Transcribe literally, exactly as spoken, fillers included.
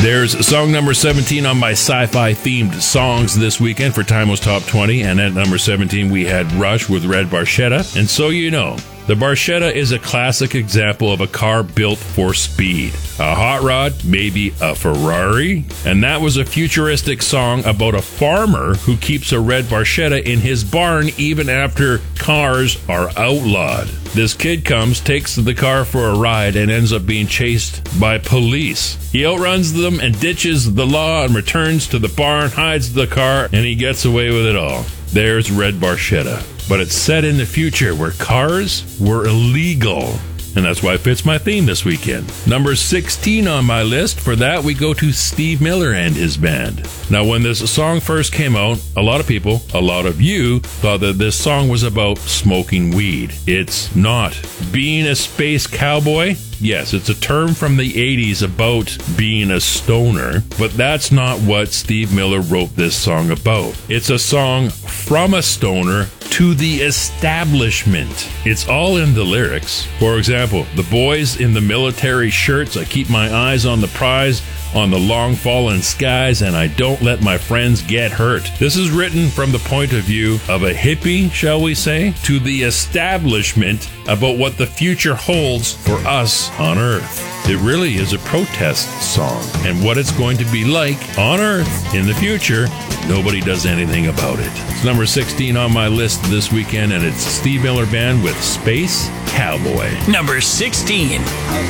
There's song number seventeen on my sci-fi themed songs this weekend for Time Was Top twenty, and at number seventeen we had Rush with Red Barchetta. And so you know, the Barchetta is a classic example of a car built for speed. A hot rod, maybe a Ferrari. And that was a futuristic song about a farmer who keeps a red Barchetta in his barn even after cars are outlawed. This kid comes, takes the car for a ride, and ends up being chased by police. He outruns them and ditches the law and returns to the barn, hides the car, and he gets away with it all. There's Red Barchetta. But it's set in the future where cars were illegal. And that's why it fits my theme this weekend. Number sixteen on my list, for that we go to Steve Miller and his band. Now, when this song first came out, a lot of people, a lot of you, thought that this song was about smoking weed. It's not. Being a space cowboy? Yes, it's a term from the eighties about being a stoner, but that's not what Steve Miller wrote this song about. It's a song from a stoner to the establishment. It's all in the lyrics. For example, the boys in the military shirts, I keep my eyes on the prize, on the long fallen skies, and I don't let my friends get hurt. This is written from the point of view of a hippie, shall we say, to the establishment about what the future holds for us on Earth. It really is a protest song, and what it's going to be like on Earth in the future, nobody does anything about it. It's number sixteen on my list this weekend, and it's Steve Miller Band with Space Cowboy. Number sixteen.